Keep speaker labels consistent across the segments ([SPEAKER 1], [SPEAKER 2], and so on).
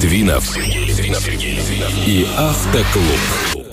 [SPEAKER 1] Литвинов и Автоклуб.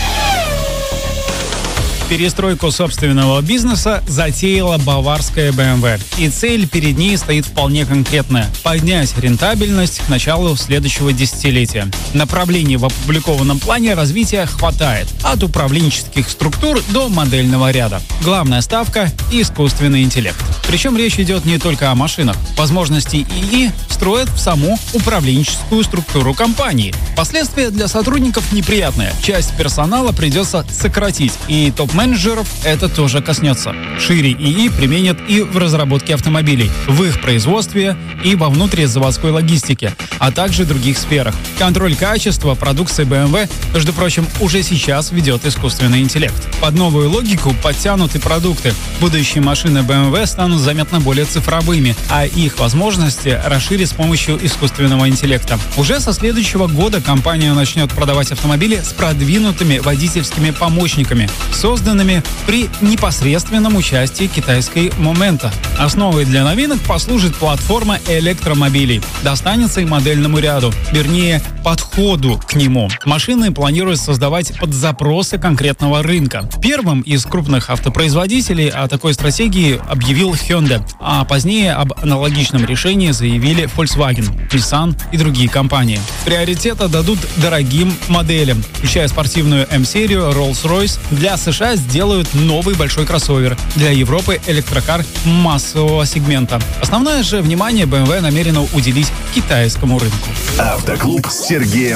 [SPEAKER 2] Перестройку собственного бизнеса затеяла баварская BMW. И цель перед ней стоит вполне конкретная – поднять рентабельность к началу следующего десятилетия. Направлений в опубликованном плане развития хватает. От управленческих структур до модельного ряда. Главная ставка – искусственный интеллект. Причем речь идет не только о машинах. Возможности ИИ строят в саму управленческую структуру компании. Последствия для сотрудников неприятные. Часть персонала придется сократить, и топ-менеджеров это тоже коснется. Шире ИИ применят и в разработке автомобилей, в их производстве и во внутризаводской логистике, а также других сферах. Контроль качества продукции BMW, между прочим, уже сейчас ведет искусственный интеллект. Под новую логику подтянуты продукты. Будущие машины BMW станут заметно более цифровыми, а их возможности расширят с помощью искусственного интеллекта. Уже со следующего года компания начнет продавать автомобили с продвинутыми водительскими помощниками, созданными при непосредственном участии китайской Momenta. Основой для новинок послужит платформа электромобилей. Достанется и модельному ряду, вернее, подходу к нему. Машины планируют создавать под запросы конкретного рынка. Первым из крупных автопроизводителей о такой стратегии объявил Hyundai, а позднее об аналогичном решении заявили Volkswagen, Nissan и другие компании. Приоритета дадут дорогим моделям, включая спортивную М-серию, Rolls-Royce. Для США сделают новый большой кроссовер, для Европы электрокар массового сегмента. Основное же внимание BMW намерено уделить китайскому рынку.
[SPEAKER 3] Автоклуб с Сергеем